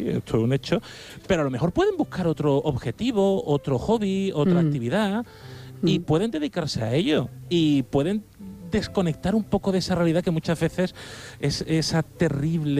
esto es un hecho, pero a lo mejor pueden buscar otro objetivo, otro hobby, otra actividad y pueden dedicarse a ello y pueden desconectar un poco de esa realidad que muchas veces es esa terrible